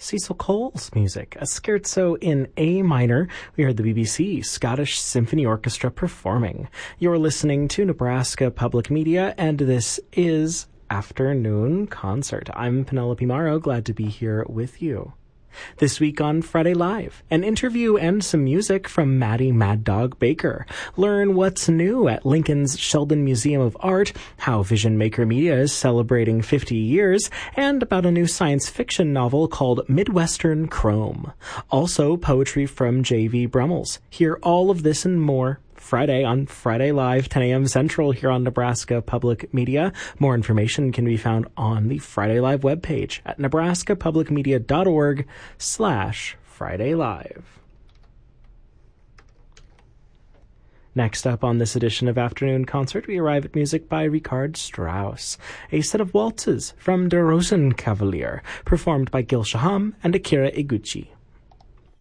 Cecil Cole's music, a scherzo in A minor. We heard the BBC Scottish Symphony Orchestra performing. You're listening to Nebraska Public Media, and this is Afternoon Concert. I'm Penelope Morrow, glad to be here with you. This week on Friday Live, an interview and some music from Maddie Mad Dog Baker. Learn what's new at Lincoln's Sheldon Museum of Art, how Vision Maker Media is celebrating 50 years, and about a new science fiction novel called Midwestern Chrome. Also, poetry from J.V. Brummels. Hear all of this and more Friday on Friday Live, 10 a.m. Central here on Nebraska Public Media. More information can be found on the Friday Live webpage at nebraskapublicmedia.org/Friday Live. Next up on this edition of Afternoon Concert, we arrive at music by Richard Strauss, a set of waltzes from Der Rosenkavalier, performed by Gil Shaham and Akira Iguchi.